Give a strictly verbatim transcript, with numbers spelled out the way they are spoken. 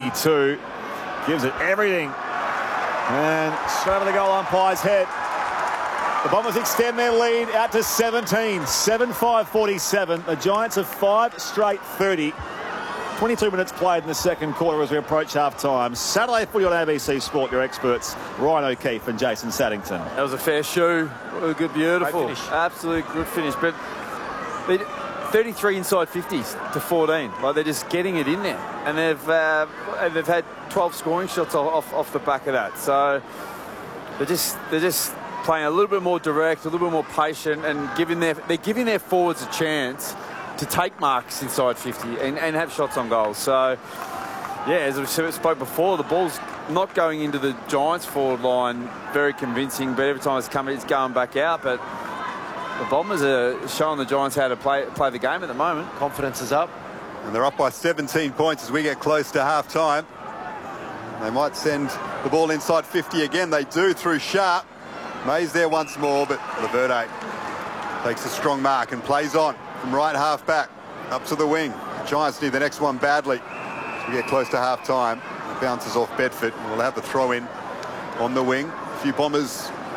fifty-two. Gives it everything. And straight over the goal umpire's head. The Bombers extend their lead out to seventeen. seven five forty-seven. The Giants have five straight thirty. twenty-two minutes played in the second quarter as we approach half-time. Saturday footy on A B C Sport, your experts, Ryan O'Keefe and Jason Saddington. That was a fair shoe. A good, beautiful. Absolute good finish. But they, thirty-three inside fifties to fourteen. Like, they're just getting it in there. And they've uh, and they've had twelve scoring shots off, off the back of that. So they're just they're just playing a little bit more direct, a little bit more patient, and giving their they're giving their forwards a chance to take marks inside fifty and, and have shots on goals. So, yeah, as we spoke before, the ball's not going into the Giants forward line very convincing, but every time it's coming, it's going back out. But the Bombers are showing the Giants how to play play the game at the moment. Confidence is up. And they're up by seventeen points as we get close to half-time. They might send the ball inside fifty again. They do through Sharp. May's there once more, but Laverde takes a strong mark and plays on from right half back up to the wing. Giants need the next one badly as we get close to half-time. It bounces off Bedford, and we'll have the throw in on the wing. A few Bombers